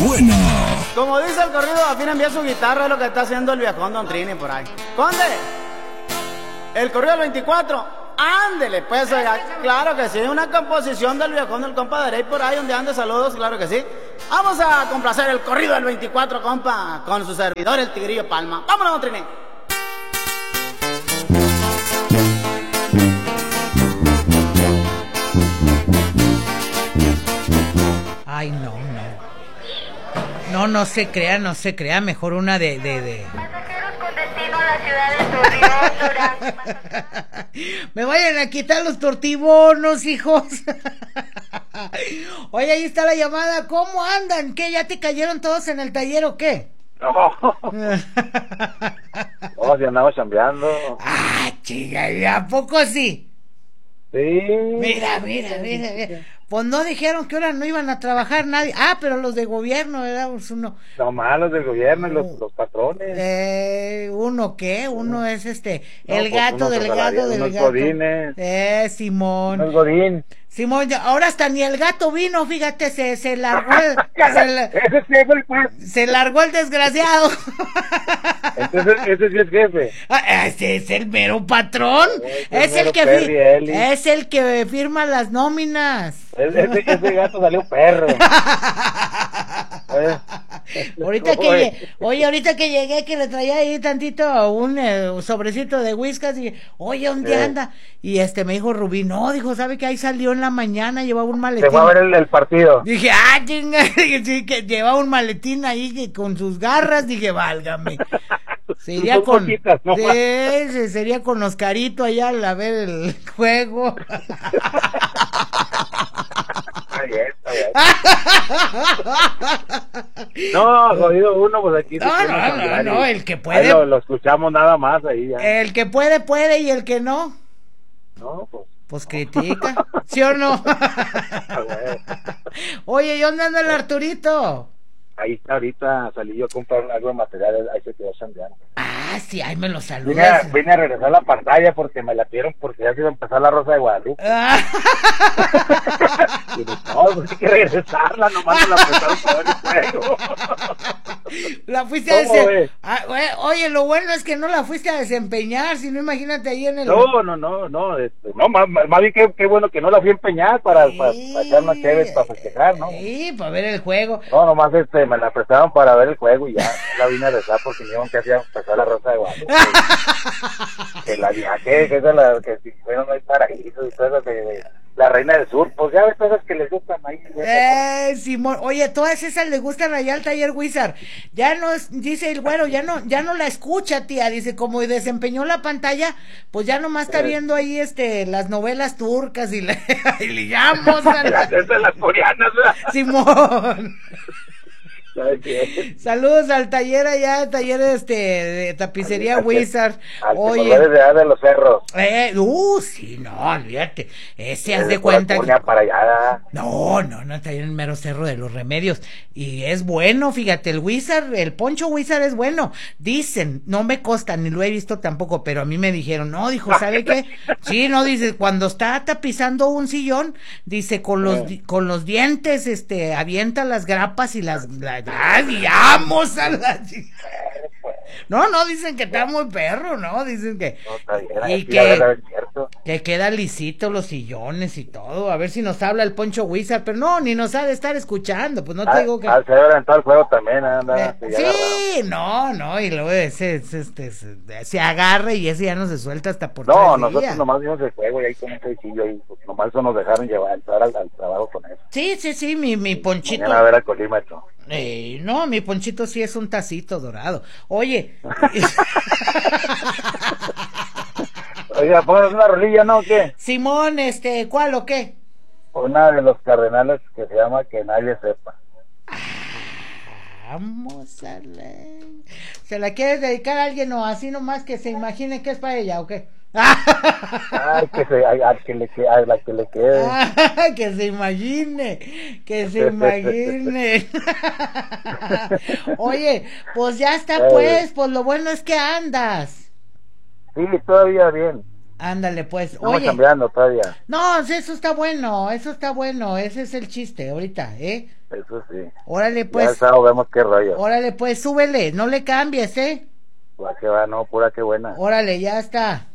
buena. Como dice el corrido, afina envía su guitarra, es lo que está haciendo el viejón Don Trini por ahí. Conde, el corrido del 24, ándele, pues, oiga, claro que sí, una composición del viejón del compa Derey por ahí, donde ande, saludos, claro que sí. Vamos a complacer el corrido del 24, compa, con su servidor, el Tigrillo Palma. Vámonos, Don Trini. Ay, no. No se crea, mejor una de... Pasajeros con destino a la ciudad de Torreón, Durango. Me vayan a quitar los tortibonos, hijos. Oye, ahí está la llamada. ¿Cómo andan? ¿Qué? ¿Ya te cayeron todos en el taller o qué? No. No, si andamos chambeando. Ah, chica, ¿a poco sí? Sí. Mira. Pues no dijeron que ahora no iban a trabajar nadie. Ah, pero los de gobierno, ¿verdad? Pues uno. Nomás los del gobierno y los patrones. ¿Uno qué? Uno es el pues gato del gato del gato. Godines. Simón. Unos godín. Simón, ahora hasta ni el gato vino, fíjate, se largó Ese sí es el jefe. se largó el desgraciado. Entonces, ese sí es jefe. Ese es el mero patrón. Es el que firma las nóminas. Ese gato salió perro. Ahorita que llegué, que le traía ahí tantito un sobrecito de whiskas y oye, ¿dónde anda? Y me dijo Rubí, no, dijo, ¿sabe que ahí salió en la mañana? Llevaba un maletín. Se fue a ver el partido. Dije, chinga, sí, que llevaba un maletín ahí con sus garras. Dije, válgame. Sería con poquitas, ¿no? sería con Oscarito allá a ver el juego. No, jodido uno, pues aquí. No, el que puede. Lo escuchamos nada más ahí ya. El que puede y el que no. No, pues critica, ¿sí o no? Oye, ¿y dónde anda el Arturito? Ahí está, ahorita salí yo a comprar algo de material, ahí se quedó chambeando. Sí, ahí me lo saludas. Vine a regresar a la pantalla porque me la pidieron porque ya se iba a empezar la Rosa de Guadalupe. Y dije, no, pues hay que regresarla, nomás me la prestaron para ver el juego. La fuiste a desempeñar. Oye, lo bueno es que no la fuiste a desempeñar, si no, imagínate ahí en el... No, más bien qué bueno que no la fui a empeñar para echar más chéveres, para festejar, ¿no? Sí, para ver el juego. No, nomás me la prestaron para ver el juego y ya la vine a rezar porque me iban que hacía empezar la Rosa de Guadalupe. Que la viajé, que es la que si bueno no hay paraíso y cosas de la Reina del Sur, pues ya ves cosas que les gustan ahí. Simón, oye, todas esas le gustan allá al taller Wizard. Ya no dice el güero, ya no la escucha, tía, dice, como desempeñó la pantalla, pues ya nomás está viendo ahí las novelas turcas y ligamos a las coreanas, ¿verdad? Simón. Saludos al taller allá, taller de tapicería Wizard. Oye, de los cerros. Sí, no, olvídate. Ese haz de cuenta que... para allá. No, está ahí en el mero cerro de los Remedios. Y es bueno, fíjate, el Wizard, el Poncho Wizard es bueno. Dicen, no me consta, ni lo he visto tampoco, pero a mí me dijeron, no, dijo, ¿sabe qué? Sí, no, dice, cuando está tapizando un sillón, dice, con los dientes, avienta las grapas y digamos a la... No, dicen que está muy perro, ¿no? Dicen que... y que queda lisito los sillones y todo. A ver si nos habla el Poncho Wizard, pero no, ni nos ha de estar escuchando, pues no te digo que... se debe en todo el juego también, sí, no, y luego se agarra y ese ya no se suelta hasta por 3 días. Nosotros nomás vimos el juego y ahí con un sencillo y pues, nomás eso nos dejaron entrar al trabajo con eso. Sí, mi Ponchito... Mañana a ver al colímetro. No, mi Ponchito sí es un tacito dorado. Oye. Oiga, ¿pones una rolilla, no, o qué? Simón, ¿cuál o qué? Una de los Cardenales que se llama Que Nadie Sepa. Vamos a leer. ¿Se la quieres dedicar a alguien o así nomás que se imagine que es para ella o qué? A la que le quede. Que se imagine, Oye, pues ya está, pues lo bueno es que andas. Sí, todavía bien. Ándale, pues. Estamos Oye, cambiando todavía. no, sí, eso está bueno, ese es el chiste ahorita, ¿eh? Eso sí. Órale, Ya el pues, sábado vemos qué rollo. súbele, no le cambies, ¿eh? Va que va, no, pura que buena. Órale, ya está.